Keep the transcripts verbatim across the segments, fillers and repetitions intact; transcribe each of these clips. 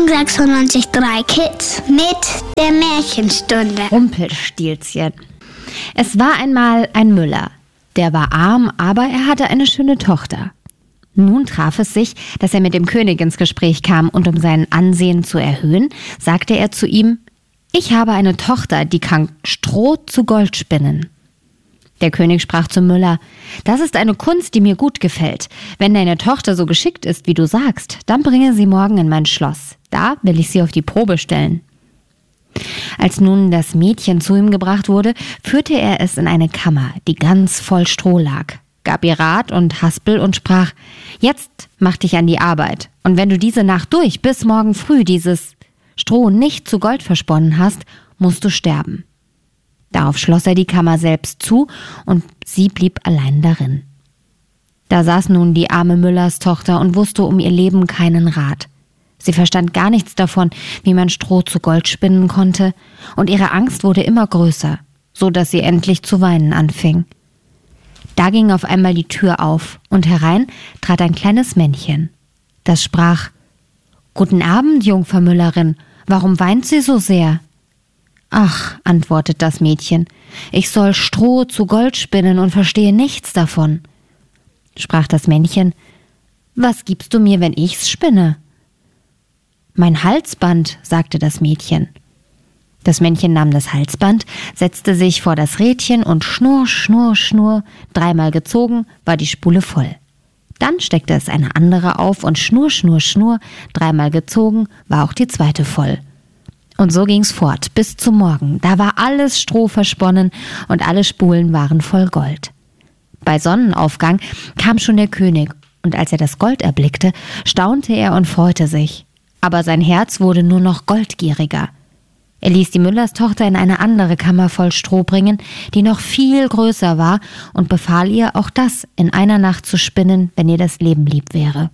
Achtung, sechsundneunzig Komma drei Kids mit der Märchenstunde. Rumpelstilzchen. Es war einmal ein Müller. Der war arm, aber er hatte eine schöne Tochter. Nun traf es sich, dass er mit dem König ins Gespräch kam, und um sein Ansehen zu erhöhen, sagte er zu ihm: Ich habe eine Tochter, die kann Stroh zu Gold spinnen. Der König sprach zum Müller: Das ist eine Kunst, die mir gut gefällt. Wenn deine Tochter so geschickt ist, wie du sagst, dann bringe sie morgen in mein Schloss. Da will ich sie auf die Probe stellen. Als nun das Mädchen zu ihm gebracht wurde, führte er es in eine Kammer, die ganz voll Stroh lag, gab ihr Rat und Haspel und sprach: Jetzt mach dich an die Arbeit, und wenn du diese Nacht durch bis morgen früh dieses Stroh nicht zu Gold versponnen hast, musst du sterben. Darauf schloss er die Kammer selbst zu, und sie blieb allein darin. Da saß nun die arme Müllerstochter und wusste um ihr Leben keinen Rat. Sie verstand gar nichts davon, wie man Stroh zu Gold spinnen konnte, und ihre Angst wurde immer größer, so dass sie endlich zu weinen anfing. Da ging auf einmal die Tür auf, und herein trat ein kleines Männchen. Das sprach: »Guten Abend, Jungfer Müllerin, warum weint sie so sehr?« »Ach«, antwortet das Mädchen, »ich soll Stroh zu Gold spinnen und verstehe nichts davon.« Sprach das Männchen: »Was gibst du mir, wenn ich's spinne?« »Mein Halsband«, sagte das Mädchen. Das Männchen nahm das Halsband, setzte sich vor das Rädchen und schnurr, schnurr, schnurr, dreimal gezogen, war die Spule voll. Dann steckte es eine andere auf und schnurr, schnurr, schnurr, dreimal gezogen, war auch die zweite voll. Und so ging's fort, bis zum Morgen. Da war alles Stroh versponnen und alle Spulen waren voll Gold. Bei Sonnenaufgang kam schon der König, und als er das Gold erblickte, staunte er und freute sich. Aber sein Herz wurde nur noch goldgieriger. Er ließ die Müllerstochter in eine andere Kammer voll Stroh bringen, die noch viel größer war, und befahl ihr, auch das in einer Nacht zu spinnen, wenn ihr das Leben lieb wäre.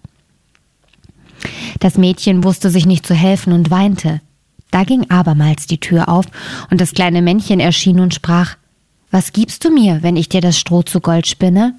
Das Mädchen wusste sich nicht zu helfen und weinte. Da ging abermals die Tür auf, und das kleine Männchen erschien und sprach: »Was gibst du mir, wenn ich dir das Stroh zu Gold spinne?«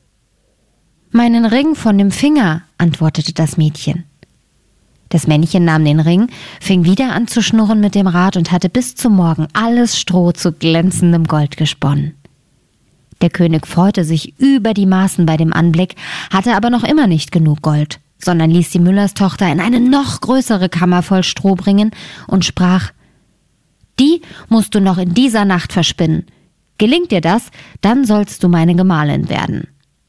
»Meinen Ring von dem Finger«, antwortete das Mädchen. Das Männchen nahm den Ring, fing wieder an zu schnurren mit dem Rad und hatte bis zum Morgen alles Stroh zu glänzendem Gold gesponnen. Der König freute sich über die Maßen bei dem Anblick, hatte aber noch immer nicht genug Gold, sondern ließ die Müllerstochter in eine noch größere Kammer voll Stroh bringen und sprach: »Die musst du noch in dieser Nacht verspinnen. Gelingt dir das, dann sollst du meine Gemahlin werden.«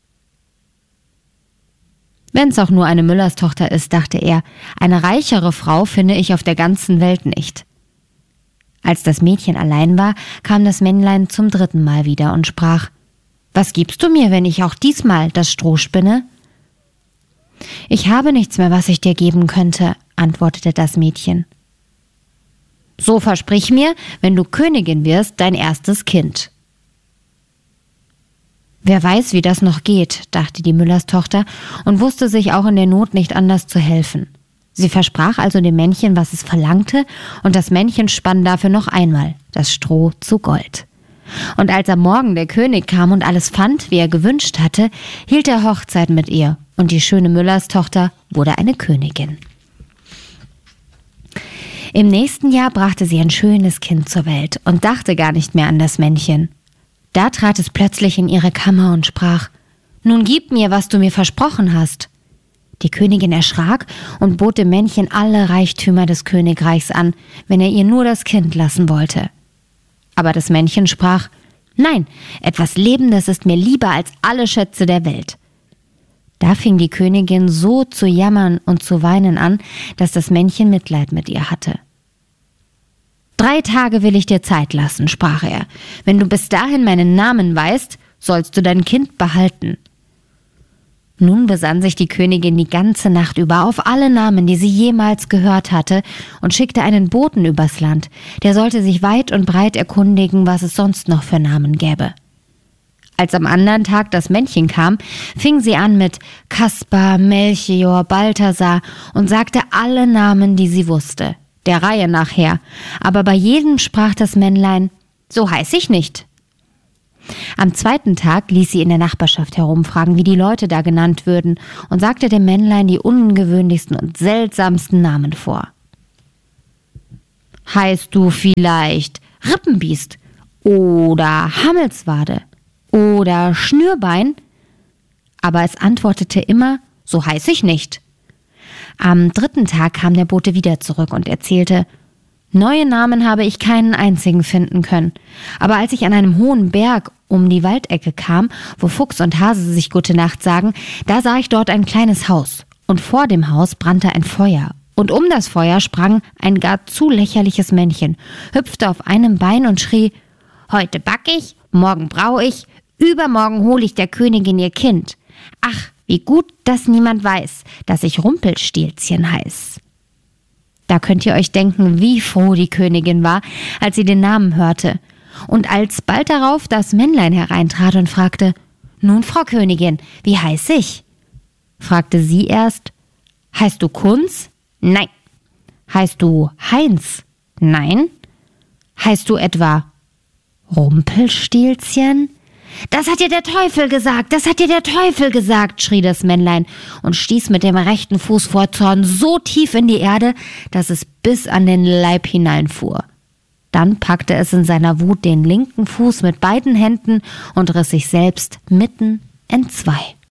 Wenn's auch nur eine Müllerstochter ist, dachte er, eine reichere Frau finde ich auf der ganzen Welt nicht. Als das Mädchen allein war, kam das Männlein zum dritten Mal wieder und sprach: »Was gibst du mir, wenn ich auch diesmal das Stroh spinne?« »Ich habe nichts mehr, was ich dir geben könnte«, antwortete das Mädchen. »So versprich mir, wenn du Königin wirst, dein erstes Kind.« »Wer weiß, wie das noch geht«, dachte die Müllerstochter und wusste sich auch in der Not nicht anders zu helfen. Sie versprach also dem Männchen, was es verlangte, und das Männchen spann dafür noch einmal das Stroh zu Gold. Und als am Morgen der König kam und alles fand, wie er gewünscht hatte, hielt er Hochzeit mit ihr, und die schöne Müllerstochter wurde eine Königin. Im nächsten Jahr brachte sie ein schönes Kind zur Welt und dachte gar nicht mehr an das Männchen. Da trat es plötzlich in ihre Kammer und sprach: »Nun gib mir, was du mir versprochen hast.« Die Königin erschrak und bot dem Männchen alle Reichtümer des Königreichs an, wenn er ihr nur das Kind lassen wollte. Aber das Männchen sprach: »Nein, etwas Lebendes ist mir lieber als alle Schätze der Welt.« Da fing die Königin so zu jammern und zu weinen an, dass das Männchen Mitleid mit ihr hatte. »Drei Tage will ich dir Zeit lassen«, sprach er. »Wenn du bis dahin meinen Namen weißt, sollst du dein Kind behalten.« Nun besann sich die Königin die ganze Nacht über auf alle Namen, die sie jemals gehört hatte, und schickte einen Boten übers Land. Der sollte sich weit und breit erkundigen, was es sonst noch für Namen gäbe. Als am anderen Tag das Männchen kam, fing sie an mit Kaspar, Melchior, Balthasar und sagte alle Namen, die sie wusste, der Reihe nachher, aber bei jedem sprach das Männlein: »So heiß ich nicht.« Am zweiten Tag ließ sie in der Nachbarschaft herumfragen, wie die Leute da genannt würden, und sagte dem Männlein die ungewöhnlichsten und seltsamsten Namen vor. Heißt du vielleicht Rippenbiest oder Hammelswade oder Schnürbein? Aber es antwortete immer, so heiß ich nicht. Am dritten Tag kam der Bote wieder zurück und erzählte, neue Namen habe ich keinen einzigen finden können. Aber als ich an einem hohen Berg um die Waldecke kam, wo Fuchs und Hase sich Gute Nacht sagen, da sah ich dort ein kleines Haus. Und vor dem Haus brannte ein Feuer. Und um das Feuer sprang ein gar zu lächerliches Männchen, hüpfte auf einem Bein und schrie, heute back ich, morgen brau ich, übermorgen hol ich der Königin ihr Kind. Ach, wie gut, dass niemand weiß, dass ich Rumpelstilzchen heiß. Da könnt ihr euch denken, wie froh die Königin war, als sie den Namen hörte. Und als bald darauf das Männlein hereintrat und fragte, nun, Frau Königin, wie heiß ich? Fragte sie erst, heißt du Kunz? Nein. Heißt du Heinz? Nein. Heißt du etwa Rumpelstilzchen? Das hat dir der Teufel gesagt, das hat dir der Teufel gesagt, schrie das Männlein und stieß mit dem rechten Fuß vor Zorn so tief in die Erde, dass es bis an den Leib hineinfuhr. Dann packte es in seiner Wut den linken Fuß mit beiden Händen und riss sich selbst mitten entzwei.